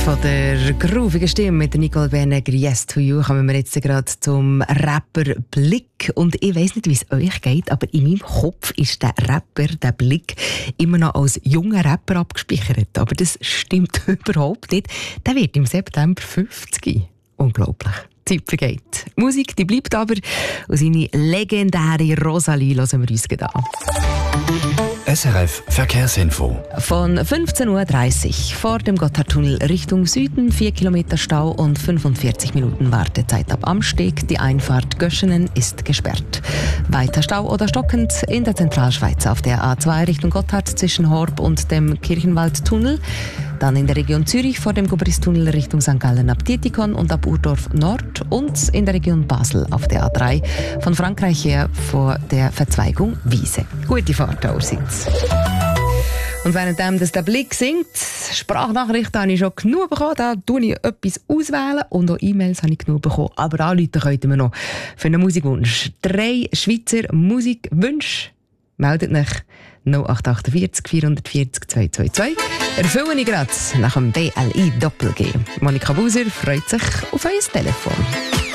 Von der groovigen Stimme mit Nicole Berneger, Yes to You, kommen wir jetzt gerade zum Rapper Blick. Und ich weiss nicht, wie es euch geht, aber in meinem Kopf ist der Rapper, der Blick, immer noch als junger Rapper abgespeichert. Aber das stimmt überhaupt nicht. Der wird im September 50. Unglaublich. Die Zeit vergeht. Musik, die bleibt aber. Und seine legendäre Rosalie hören wir uns gerade an. SRF Verkehrsinfo. Von 15.30 Uhr vor dem Gotthardtunnel Richtung Süden 4 Kilometer Stau und 45 Minuten Wartezeit ab Amsteg. Die Einfahrt Göschenen ist gesperrt. Weiter Stau oder stockend in der Zentralschweiz auf der A2 Richtung Gotthard zwischen Horb und dem Kirchenwaldtunnel. Dann in der Region Zürich vor dem Gubristunnel Richtung St. Gallen ab Dietikon und ab Urdorf Nord und in der Region Basel auf der A3 von Frankreich her vor der Verzweigung Wiese. Gute Fahrt allerseits. Und währenddem der Blick singt, Sprachnachrichten habe ich schon genug bekommen, da tue ich etwas auswählen und auch E-Mails habe ich genug bekommen. Aber anrufen könnten wir noch für einen Musikwunsch. 3 Schweizer Musikwünsche. Meldet euch 0848 440 222. Erfülle ich gerade nach dem BLI Doppel-G. Monika Buser freut sich auf euer Telefon.